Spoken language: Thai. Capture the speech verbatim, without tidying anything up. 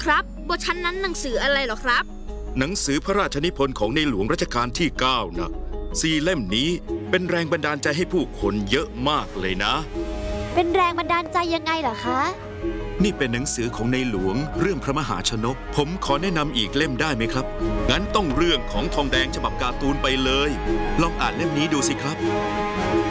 ครับบนชั้นนั้นหนังสืออะไรหรอครับหนังสือพระราชนิพนธ์ของในหลวงรัชกาลที่เก้านะสี่เล่มนี้เป็นแรงบันดาลใจให้ผู้คนเยอะมากเลยนะเป็นแรงบันดาลใจยังไงเหรอคะนี่เป็นหนังสือของในหลวงเรื่องพระมหาชนกผมขอแนะนำอีกเล่มได้ไหมครับงั้นต้องเรื่องของทองแดงฉบับการ์ตูนไปเลยลองอ่านเล่มนี้ดูสิครับ